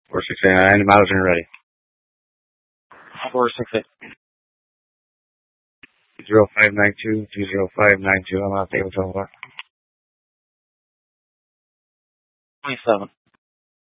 4689, miles when you're ready. 468. 20592, 20592, I'm not able to tell what. 27.